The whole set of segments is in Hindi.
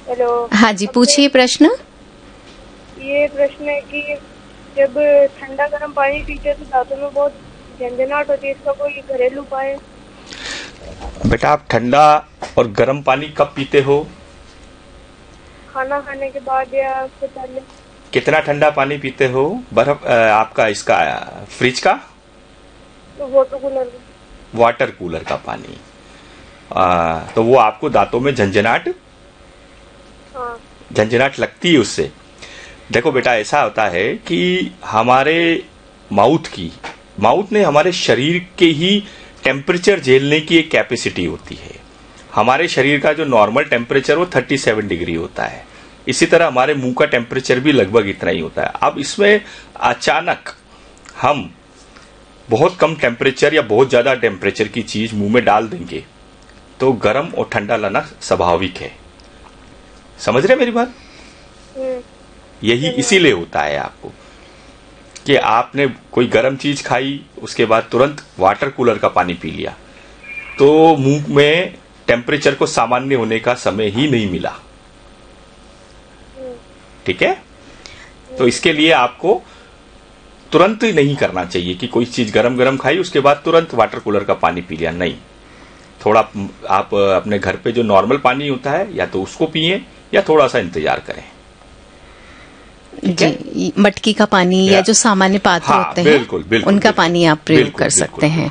हेलो। हाँ जी, पूछिए प्रश्न। ये प्रश्न है कि जब ठंडा गर्म पानी पीते तो दांतों में बहुत झंझनाहट होती है, इसका कोई घरेलू उपाय है? बेटा, आप ठंडा और गर्म पानी कब पीते हो? खाना खाने के बाद या उससे पहले। कितना ठंडा पानी पीते हो? बर्फ आपका इसका फ्रिज का? तो वाटर कूलर। वाटर कूलर का पानी। तो वो आपको दांतों में झंझनाहट हाँ। झंझनाहट लगती है उससे। देखो बेटा, ऐसा होता है कि हमारे माउथ ने हमारे शरीर के ही टेम्परेचर झेलने की एक कैपेसिटी होती है। हमारे शरीर का जो नॉर्मल टेम्परेचर वो 37 डिग्री होता है। इसी तरह हमारे मुंह का टेम्परेचर भी लगभग इतना ही होता है। अब इसमें अचानक हम बहुत कम टेम्परेचर या बहुत ज्यादा टेम्परेचर की चीज मुंह में डाल देंगे तो गर्म और ठंडा लाना स्वाभाविक है। समझ रहे मेरी बात? यही इसीलिए होता है आपको कि आपने कोई गर्म चीज खाई, उसके बाद तुरंत वाटर कूलर का पानी पी लिया तो मुंह में टेम्परेचर को सामान्य होने का समय ही नहीं मिला। ठीक है? तो इसके लिए आपको तुरंत नहीं करना चाहिए कि कोई चीज गरम गरम खाई उसके बाद तुरंत वाटर कूलर का पानी पी लिया। नहीं, थोड़ा आप अपने घर पे जो नॉर्मल पानी होता है या तो उसको पिए या थोड़ा सा इंतजार करें। जी, मटकी का पानी या जो सामान्य पात्र होते हैं बिल्कुल, बिल्कुल, उनका बिल्कुल, पानी आप प्रयोग कर सकते हैं।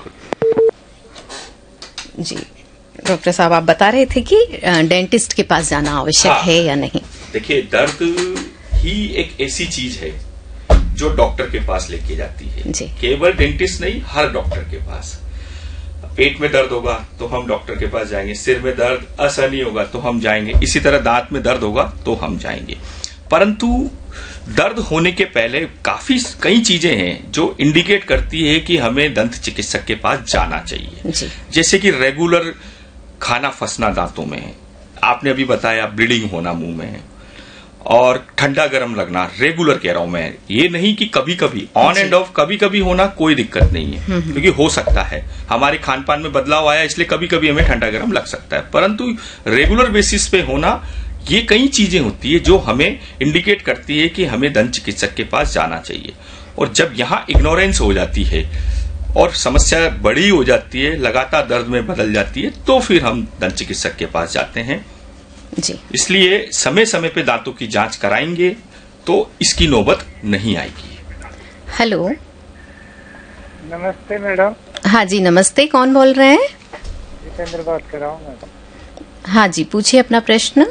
जी डॉक्टर साहब, आप बता रहे थे कि डेंटिस्ट के पास जाना आवश्यक है या नहीं? देखिए, दर्द ही एक ऐसी चीज है जो डॉक्टर के पास लेके जाती है। केवल डेंटिस्ट नहीं, हर डॉक्टर के पास। पेट में दर्द होगा तो हम डॉक्टर के पास जाएंगे, सिर में दर्द असहनीय होगा तो हम जाएंगे, इसी तरह दांत में दर्द होगा तो हम जाएंगे। परंतु दर्द होने के पहले कई चीजें हैं जो इंडिकेट करती है कि हमें दंत चिकित्सक के पास जाना चाहिए। जैसे कि रेगुलर खाना फंसना दांतों में है, आपने अभी बताया ब्लीडिंग होना मुंह में, और ठंडा गर्म लगना, रेगुलर कह रहा हूं मैं, ये नहीं कि कभी कभी ऑन एंड ऑफ कभी कभी होना कोई दिक्कत नहीं है, क्योंकि हो सकता है हमारे खान पान में बदलाव आया इसलिए कभी कभी हमें ठंडा गर्म लग सकता है। परंतु रेगुलर बेसिस पे होना, ये कई चीजें होती है जो हमें इंडिकेट करती है कि हमें दंत चिकित्सक के पास जाना चाहिए। और जब यहाँ इग्नोरेंस हो जाती है और समस्या बड़ी हो जाती है, लगातार दर्द में बदल जाती है, तो फिर हम दंत चिकित्सक के पास जाते हैं। जी। इसलिए समय समय पे दांतों की जांच कराएंगे तो इसकी नौबत नहीं आएगी। हेलो। नमस्ते मैडम। हाँ जी नमस्ते, कौन बोल रहे हैं? जितेंद्र बात कर रहा हूँ मैडम। हाँ जी, पूछिए अपना प्रश्न।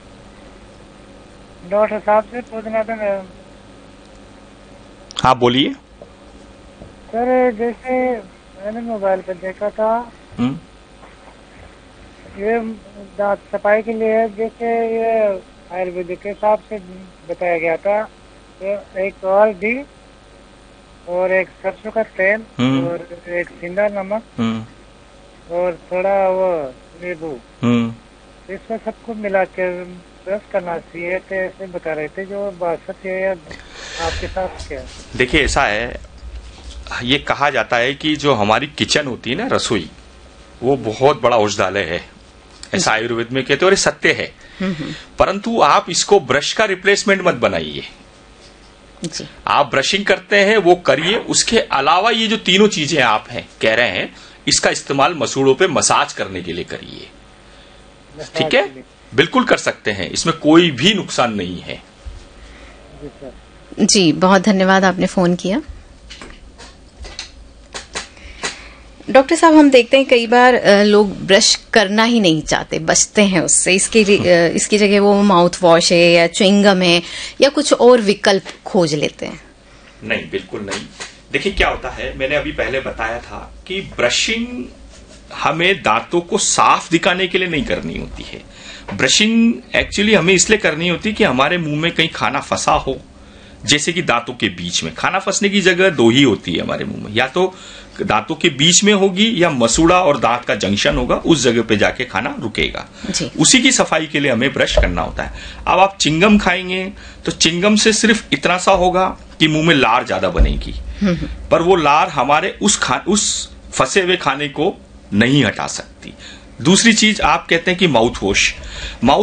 डॉक्टर साहब से पूछना था मैडम। हाँ बोलिए। सर, जैसे मैंने मोबाइल पर देखा था, ये दांत सफाई के लिए जैसे ये आयुर्वेदिक के हिसाब से बताया गया था, तो एक हल्दी और एक सरसों का तेल और एक सिंधा नमक और थोड़ा वो नींबू, इसमें सबको मिला के ब्रश करना चाहिए, तो ऐसे बता रहे थे। जो बात सच है या आपके साथ क्या? देखिए, ऐसा है, ये कहा जाता है कि जो हमारी किचन होती है ना, रसोई, वो बहुत बड़ा औषधालय है, ऐसा आयुर्वेद में कहते हैं और ये सत्य है। परंतु आप इसको ब्रश का रिप्लेसमेंट मत बनाइए। आप ब्रशिंग करते हैं वो करिए, उसके अलावा ये जो तीनों चीजें आप हैं कह रहे हैं, इसका इस्तेमाल मसूड़ों पे मसाज करने के लिए करिए। ठीक है? बिल्कुल कर सकते हैं, इसमें कोई भी नुकसान नहीं है। जी बहुत धन्यवाद, आपने फोन किया। डॉक्टर साहब, हम देखते हैं कई बार लोग ब्रश करना ही नहीं चाहते, बचते हैं उससे। इसकी जगह वो माउथ वॉश है या च्युइंगम है या कुछ और विकल्प खोज लेते हैं। नहीं, बिल्कुल नहीं। देखिए क्या होता है, मैंने अभी पहले बताया था कि ब्रशिंग हमें दांतों को साफ दिखाने के लिए नहीं करनी होती है। ब्रशिंग एक्चुअली हमें इसलिए करनी होती है कि हमारे मुंह में कहीं खाना फंसा हो, जैसे कि दांतों के बीच में। खाना फंसने की जगह दो ही होती है हमारे मुंह में, या तो दांतों के बीच में होगी या मसूड़ा और दांत का जंक्शन होगा, उस जगह पे जाके खाना रुकेगा। उसी की सफाई के लिए हमें ब्रश करना होता है। अब आप चिंगम खाएंगे तो चिंगम से सिर्फ इतना सा होगा कि मुंह में लार ज्यादा बनेगी, पर वो लार हमारे उस फंसे हुए खाने को नहीं हटा सकती। दूसरी चीज आप कहते हैं कि माउथ वॉश